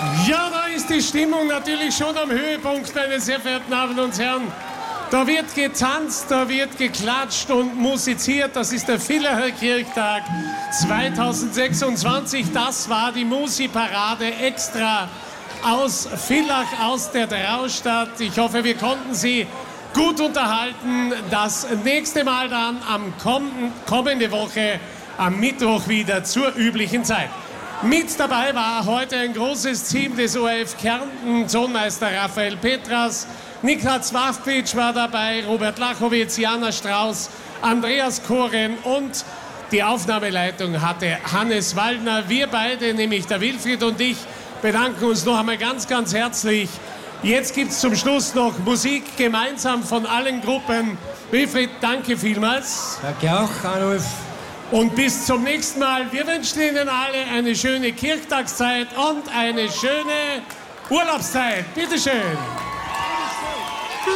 Ja, da ist die Stimmung natürlich schon am Höhepunkt, meine sehr verehrten Damen und Herren. Da wird getanzt, da wird geklatscht und musiziert. Das ist der Villacher Kirchtag 2026. Das war die Musi-Parade extra aus Villach, aus der Traustadt. Ich hoffe, wir konnten Sie gut unterhalten. Das nächste Mal dann am kommende Woche am Mittwoch wieder zur üblichen Zeit. Mit dabei war heute ein großes Team des ORF Kärnten, Tonmeister Raphael Petras, Niklas Wawkwitsch war dabei, Robert Lachowitz, Jana Strauß, Andreas Koren und die Aufnahmeleitung hatte Hannes Waldner. Wir beide, nämlich der Wilfried und ich, bedanken uns noch einmal ganz, ganz herzlich. Jetzt gibt es zum Schluss noch Musik, gemeinsam von allen Gruppen. Wilfried, danke vielmals. Danke auch, Arnulf. Und bis zum nächsten Mal. Wir wünschen Ihnen alle eine schöne Kirchtagszeit und eine schöne Urlaubszeit. Bitteschön.